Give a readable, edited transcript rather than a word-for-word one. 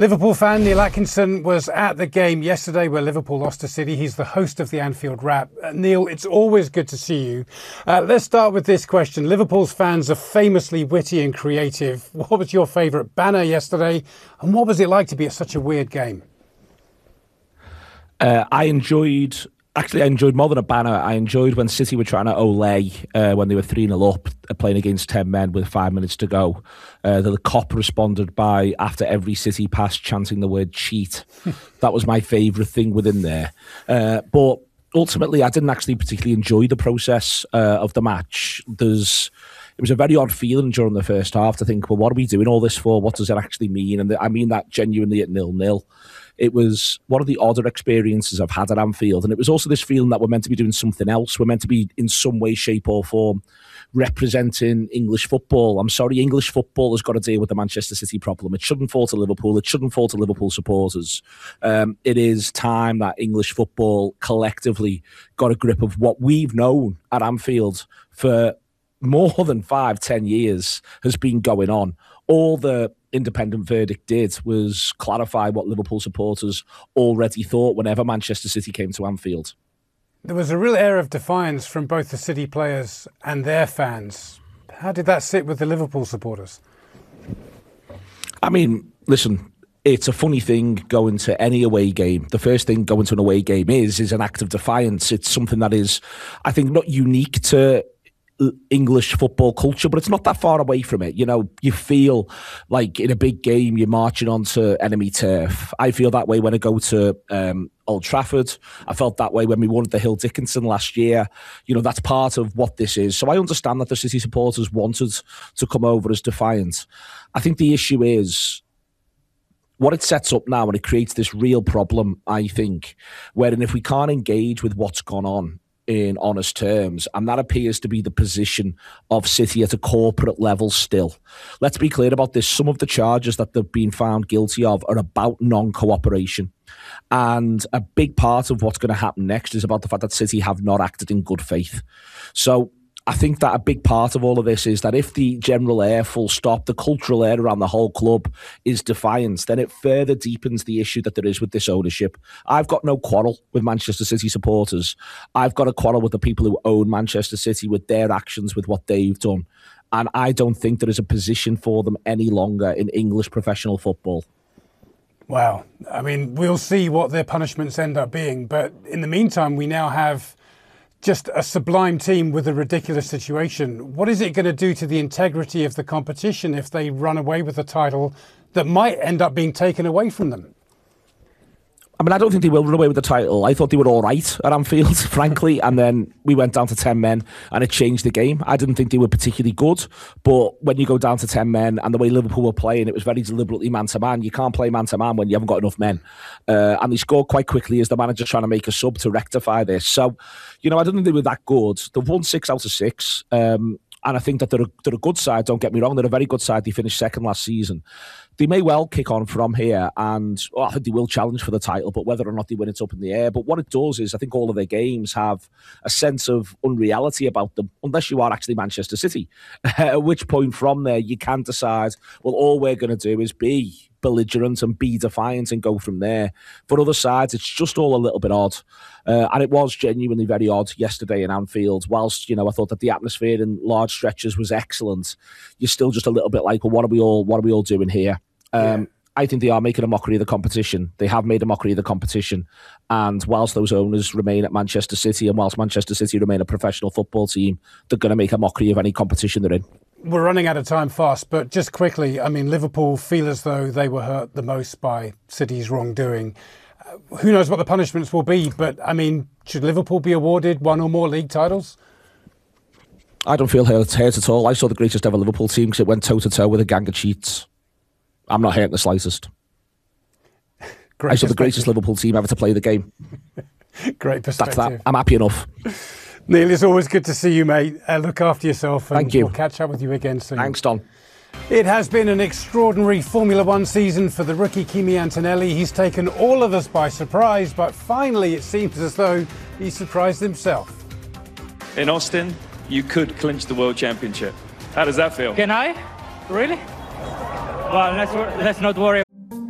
Liverpool fan Neil Atkinson was at the game yesterday where Liverpool lost to City. He's the host of the Anfield Wrap. Neil, it's always good to see you. Let's start with this question. Liverpool's fans are famously witty and creative. What was your favourite banner yesterday? And what was it like to be at such a weird game? I enjoyed more than a banner. I enjoyed when City were trying to Olé when they were 3-0 up, playing against 10 men with 5 minutes to go. The cop responded by, after every City pass, chanting the word cheat. That was my favourite thing within there. But ultimately, I didn't actually particularly enjoy the process of the match. It was a very odd feeling during the first half to think, well, what are we doing all this for? What does it actually mean? And I mean that genuinely at 0-0. It was one of the odder experiences I've had at Anfield. And it was also this feeling that we're meant to be doing something else. We're meant to be, in some way, shape or form, representing English football. I'm sorry, English football has got to deal with the Manchester City problem. It shouldn't fall to Liverpool. It shouldn't fall to Liverpool supporters. It is time that English football collectively got a grip of what we've known at Anfield for more than 5-10 years has been going on. All the independent verdict did was clarify what Liverpool supporters already thought whenever Manchester City came to Anfield. There was a real air of defiance from both the City players and their fans. How did that sit with the Liverpool supporters? I mean, listen, it's a funny thing going to any away game. The first thing going to an away game is an act of defiance. It's something that is, I think, not unique to English football culture, but it's not that far away from it. You know, you feel like in a big game you're marching onto enemy turf. I feel that way when I go to Old Trafford. I felt that way when we won at the Hill Dickinson last year. You know, that's part of what this is. So I understand that the City supporters wanted to come over as defiant. I think the issue is what it sets up now, and it creates this real problem, I think, wherein if we can't engage with what's gone on in honest terms, and that appears to be the position of City at a corporate level still. Let's be clear about this. Some of the charges that they've been found guilty of are about non-cooperation. And a big part of what's going to happen next is about the fact that City have not acted in good faith. So I think that a big part of all of this is that if the general air, full stop, the cultural air around the whole club is defiance, then it further deepens the issue that there is with this ownership. I've got no quarrel with Manchester City supporters. I've got a quarrel with the people who own Manchester City, with their actions, with what they've done. And I don't think there is a position for them any longer in English professional football. Wow. I mean, we'll see what their punishments end up being. But in the meantime, we now have just a sublime team with a ridiculous situation. What is it going to do to the integrity of the competition if they run away with a title that might end up being taken away from them? I mean, I don't think they will run away with the title. I thought they were all right at Anfield, frankly, and then we went down to 10 men and it changed the game. I didn't think they were particularly good, but when you go down to 10 men and the way Liverpool were playing, it was very deliberately man-to-man. You can't play man-to-man when you haven't got enough men. And they scored quite quickly as the manager trying to make a sub to rectify this. So, you know, I didn't think they were that good. They've won 6 out of 6. And I think that they're a good side, don't get me wrong. They're a very good side. They finished second last season. They may well kick on from here and I think they will challenge for the title, but whether or not they win, it's up in the air. But what it does is I think all of their games have a sense of unreality about them, unless you are actually Manchester City, at which point from there you can decide, well, all we're going to do is be belligerent and be defiant and go from there. For other sides, it's just all a little bit odd. And it was genuinely very odd yesterday in Anfield. Whilst, you know, I thought that the atmosphere in large stretches was excellent, you're still just a little bit like, well, what are we all doing here? I think they are making a mockery of the competition. They have made a mockery of the competition. And whilst those owners remain at Manchester City and whilst Manchester City remain a professional football team, they're going to make a mockery of any competition they're in. We're running out of time fast, but just quickly, I mean, Liverpool feel as though they were hurt the most by City's wrongdoing. Who knows what the punishments will be, but I mean, should Liverpool be awarded 1 or more league titles? I don't feel hurt at all. I saw the greatest ever Liverpool team because it went toe-to-toe with a gang of cheats. I'm not hurt the slightest. I saw the greatest Liverpool team ever to play the game. Great perspective. That's that. I'm happy enough. Neil, it's always good to see you, mate. Look after yourself. And Thank you. We'll catch up with you again soon. Thanks, Don. It has been an extraordinary Formula One season for the rookie Kimi Antonelli. He's taken all of us by surprise, but finally it seems as though he surprised himself. In Austin, you could clinch the World Championship. How does that feel? Can I? Really? Well, let's not worry.